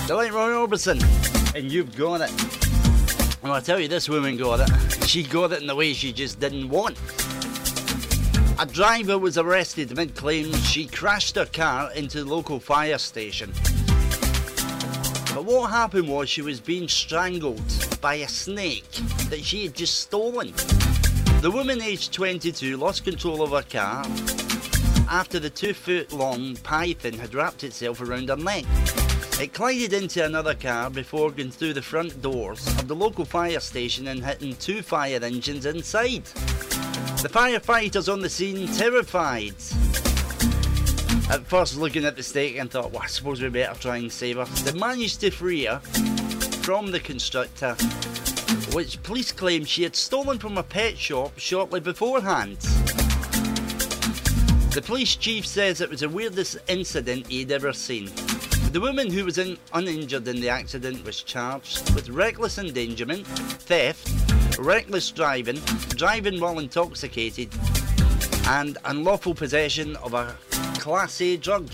They're like Roy Orbison, and you've got it. Well, I tell you, this woman got it. She got it in the way she just didn't want. A driver was arrested amid claims she crashed her car into the local fire station. But what happened was she was being strangled by a snake that she had just stolen. The woman, aged 22, lost control of her car after the 2-foot-long python had wrapped itself around her neck. It collided into another car before going through the front doors of the local fire station and hitting 2 fire engines inside. The firefighters on the scene terrified. At first, looking at the snake and thought, well, I suppose we better try and save her. They managed to free her from the constructor, which police claim she had stolen from a pet shop shortly beforehand. The police chief says it was the weirdest incident he'd ever seen. The woman, who was uninjured in the accident, was charged with reckless endangerment, theft, reckless driving, driving while intoxicated, and unlawful possession of a Class A drug.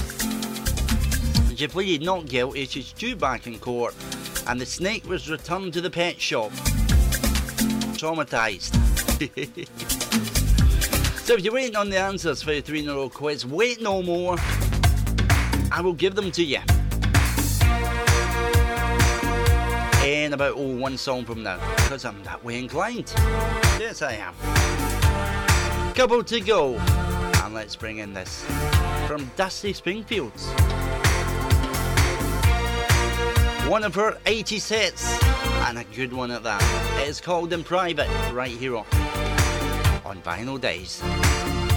She pleaded not guilty. She's due back in court, and the snake was returned to the pet shop. Traumatised. So if you're waiting on the answers for your 3-in-a-row quiz, wait no more. I will give them to you in about one song from now, because I'm that way inclined. Yes, I am. Couple to go, and let's bring in this from Dusty Springfield. One of her 80 hits, and a good one at that. It is called In Private, right here on Vinyl Days.